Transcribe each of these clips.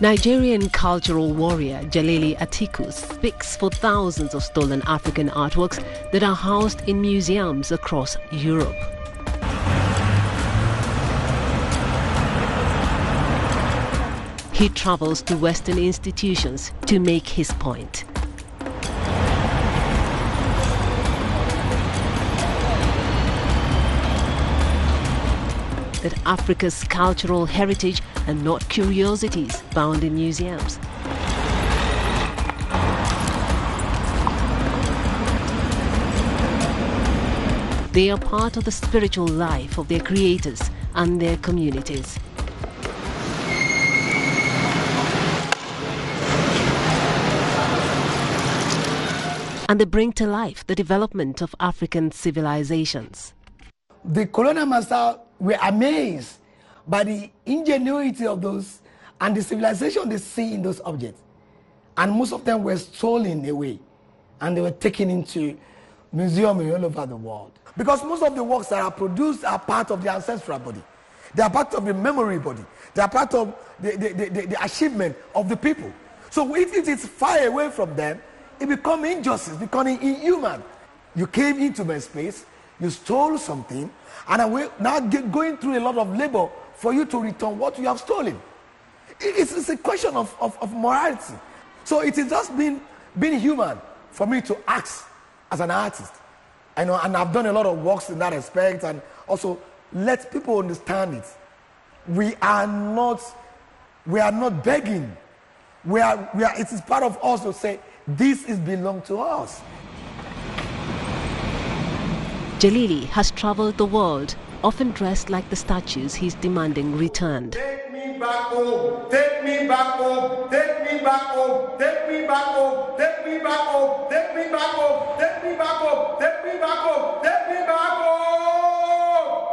Nigerian cultural warrior Jalili Atiku speaks for thousands of stolen African artworks that are housed in museums across Europe. He travels to Western institutions to make his point. That Africa's cultural heritage are not curiosities found in museums. They are part of the spiritual life of their creators and their communities. And they bring to life the development of African civilizations. The colonial masters were amazed by the ingenuity of those and the civilization they see in those objects. And most of them were stolen away and they were taken into museums all over the world. Because most of the works that are produced are part of the ancestral body. They are part of the memory body. They are part of the achievement of the people. So if it is far away from them, it becomes injustice, becoming inhuman. You came into my space, you stole something, and I'm now going through a lot of labor for you to return what you have stolen. It's a question of morality. So it is just being human for me to act as an artist. I know, and I've done a lot of works in that respect, and also let people understand it. We are not begging. It is part of us to say, this is belong to us. Jalili has traveled the world, often dressed like the statues he's demanding returned. Take me back home, take me back home, take me back home, take me back home, take me back home, take me back home, take me back home, take me back home, take me back home.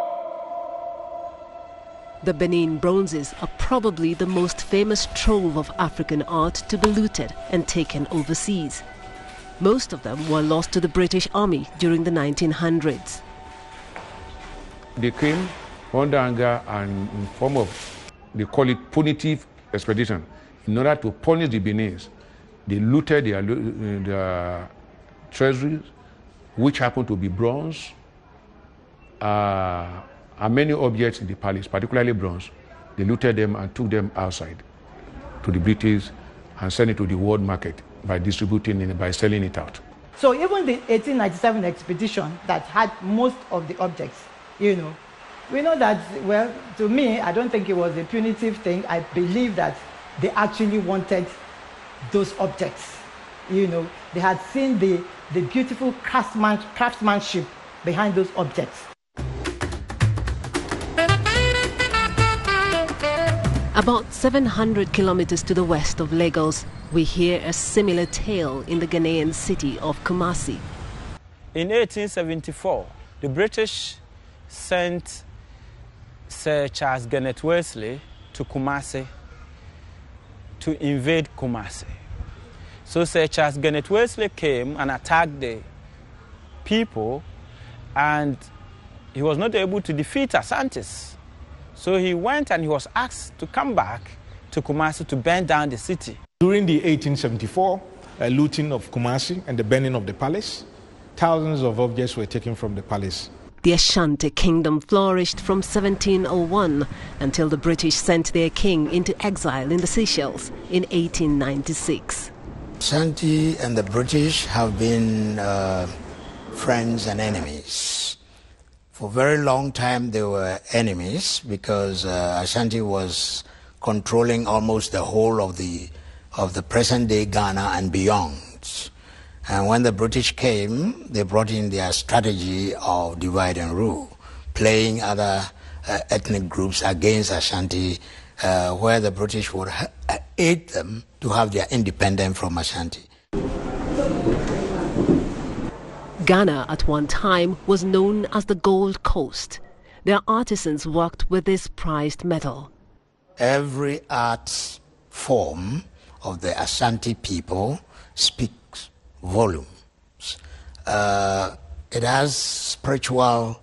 The Benin bronzes are probably the most famous trove of African art to be looted and taken overseas. Most of them were lost to the British Army during the 1900s. They came under anger and in form of, they call it punitive expedition. In order to punish the Beninese, they looted their treasuries, which happened to be bronze, and many objects in the palace, particularly bronze. They looted them and took them outside to the British and sent it to the world market by distributing it, by selling it out. So even the 1897 expedition that had most of the objects, we know that, well, to me, I don't think it was a punitive thing. I believe that they actually wanted those objects. They had seen the beautiful craftsmanship behind those objects. About 700 kilometers to the west of Lagos, we hear a similar tale in the Ghanaian city of Kumasi. In 1874, the British sent Sir Charles Garnet Wesley to Kumasi to invade Kumasi. So Sir Charles Garnet Wesley came and attacked the people, and he was not able to defeat Asantes. So he went and he was asked to come back to Kumasi to burn down the city. During the 1874 looting of Kumasi and the burning of the palace, thousands of objects were taken from the palace. The Ashanti kingdom flourished from 1701 until the British sent their king into exile in the Seychelles in 1896. Ashanti and the British have been friends and enemies. For a very long time they were enemies because Ashanti was controlling almost the whole of the present-day Ghana and beyond. And when the British came, they brought in their strategy of divide and rule, playing other ethnic groups against Ashanti, where the British would aid them to have their independence from Ashanti. Ghana at one time was known as the Gold Coast. Their artisans worked with this prized metal. Every art form of the Ashanti people speaks volumes. It has spiritual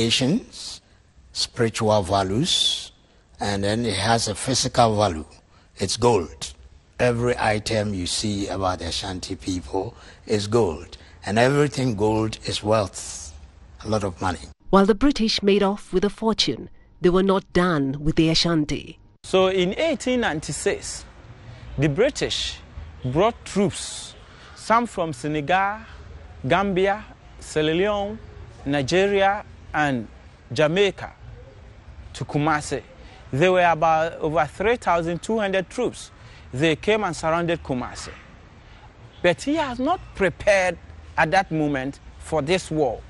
implications, spiritual values, and then it has a physical value. it's gold. Every item you see about the Ashanti people is gold. And everything gold is wealth, a lot of money. While the British made off with a fortune, they were not done with the Ashanti. So in 1896, the British brought troops, some from Senegal, Gambia, Sierra Leone, Nigeria, and Jamaica, to Kumasi. There were about over 3,200 troops. They came and surrounded Kumasi. But he has not prepared at that moment for this war.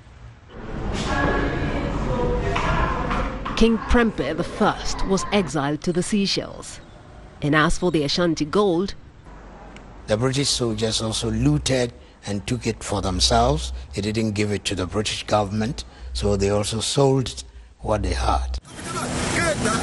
King Prempeh I was exiled to the Seychelles. And as for the Ashanti gold, the British soldiers also looted and took it for themselves. They didn't give it to the British government, so they also sold what they had.